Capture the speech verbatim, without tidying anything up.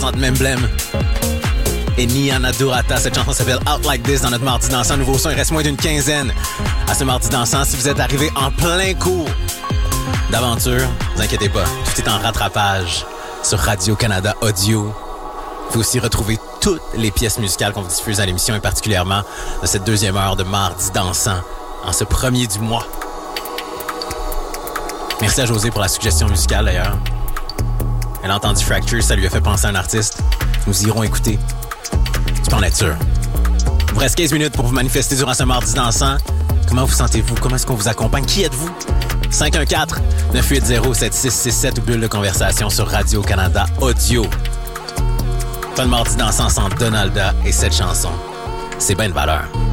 cent de Memblem et Niana Durata. Cette chanson s'appelle Out Like This dans notre Mardi Dansant. Nouveau son, il reste moins d'une quinzaine à ce Mardi Dansant. Si vous êtes arrivé en plein cours d'aventure, ne vous inquiétez pas, tout est en rattrapage sur Radio-Canada Audio. Vous pouvez aussi retrouver toutes les pièces musicales qu'on vous diffuse à l'émission et particulièrement de cette deuxième heure de Mardi Dansant en ce premier du mois. Merci à José pour la suggestion musicale d'ailleurs. Elle a entendu Fracture, ça lui a fait penser à un artiste. Nous irons écouter. Tu peux en être sûr. Il vous reste quinze minutes pour vous manifester durant ce Mardi Dansant. Comment vous sentez-vous? Comment est-ce qu'on vous accompagne? Qui êtes-vous? cinq un quatre, neuf huit zéro, sept six six sept ou bulle de conversation sur Radio-Canada Audio. Pas de Mardi Dansant sans Donalda et cette chanson. C'est bien de valeur.